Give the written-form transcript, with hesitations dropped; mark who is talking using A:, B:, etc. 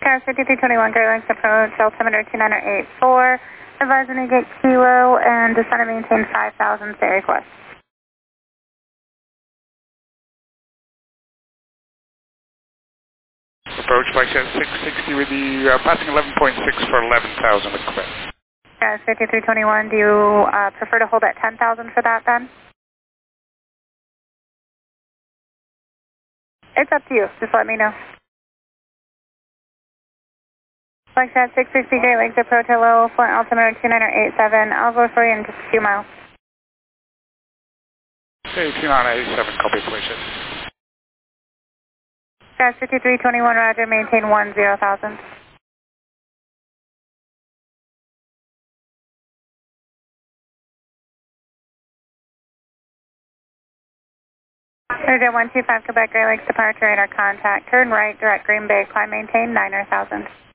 A: Car 5321, Great Lakes Approach, altimeter 2984. Advising to get Kilo and descend and maintain 5,000, stay request.
B: Approach by 660 with you, passing 11.6 for 11,000 with Quebec.
A: Car 5321, do you prefer to hold at 10,000 for that then? It's up to you, just let me know. Flexjet 660, Great Lakes Approach, hello, Flint altimeter 2987. I'll go for you in just a few miles.
B: Okay, 2987, copy, please.
A: Car 5321, roger, maintain 10,000. Roger, 125 Quebec, Great Lakes departure, radar contact. Turn right, direct Green Bay, climb maintain 9,000.